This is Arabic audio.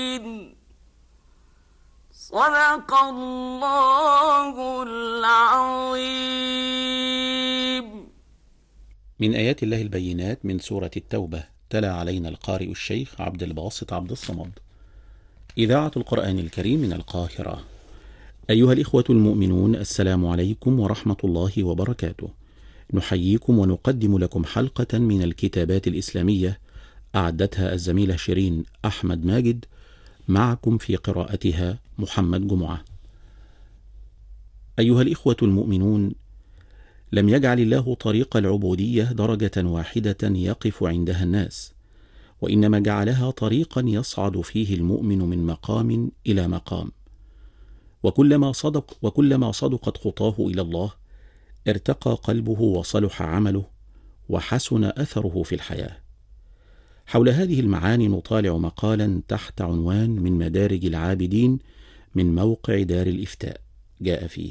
صدق الله العظيم. من آيات الله البينات من سورة التوبة، تلا علينا القارئ الشيخ عبد الباسط عبد الصمد. إذاعة القرآن الكريم من القاهرة. أيها الإخوة المؤمنون، السلام عليكم ورحمة الله وبركاته. نحييكم ونقدم لكم حلقة من الكتابات الإسلامية أعدتها الزميلة شيرين أحمد ماجد، معكم في قراءتها محمد جمعة. أيها الإخوة المؤمنون، لم يجعل الله طريق العبودية درجة واحدة يقف عندها الناس، وإنما جعلها طريقا يصعد فيه المؤمن من مقام إلى مقام، وكلما صدقت خطاه إلى الله ارتقى قلبه وصلح عمله وحسن أثره في الحياة. حول هذه المعاني نطالع مقالا تحت عنوان من مدارج العابدين من موقع دار الإفتاء، جاء فيه: